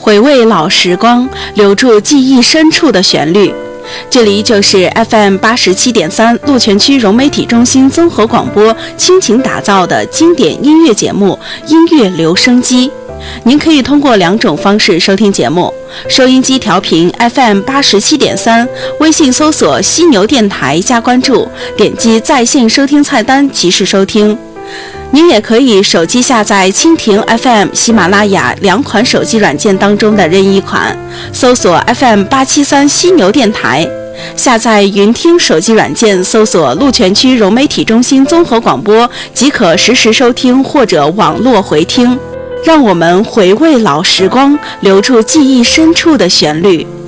回味老时光，留住记忆深处的旋律。这里就是 FM87.3 鹿泉区融媒体中心综合广播倾情打造的经典音乐节目音乐留声机。您可以通过2种方式收听节目：收音机调频 FM87.3， 微信搜索犀牛电台加关注，点击在线收听菜单及时收听。您也可以手机下载蜻蜓 FM、喜马拉雅2款手机软件当中的任意一款，搜索 FM873 犀牛电台，下载云听手机软件，搜索鹿泉区融媒体中心综合广播，即可实时收听或者网络回听。让我们回味老时光，留住记忆深处的旋律。